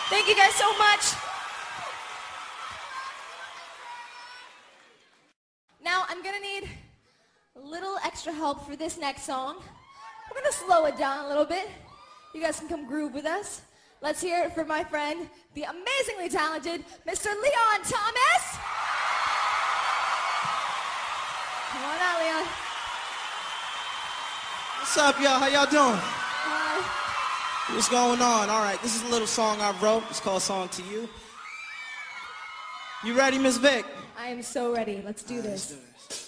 Thank you guys so much. Now I'm gonna need a little extra help for this next song. We're gonna slow it down a little bit. You guys can come groove with us. Let's hear it for my friend, the amazingly talented Mr. Leon Thomas. Come on out, Leon. What's up, y'all? How y'all doing? Hi. What's going on? All right, this is a little song I wrote. It's called Song to You. You ready, Miss Vic? I am so ready. Let's do All right, this. let's do this.